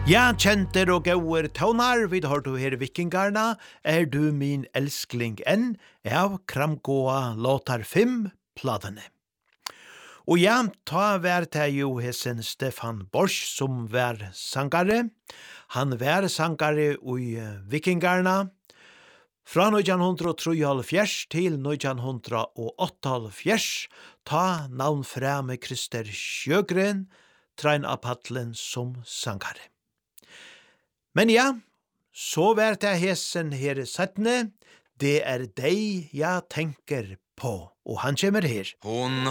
Ja, kjenter og gauer tånar, vi har du her vikingarna, du min elskling enn, av kramgåa låtar 5 platene. Og ja, ta vær til jo hessen Stefan Borsch som vær sangare. Han vær sangare i vikingarna, fra 1973 til 1978, ta navn frem med Krister Sjøgren, trein av paddelen som sangare. Men ja, så vær det hessen her settene, det deg jeg tenker på, og han kommer her. Hon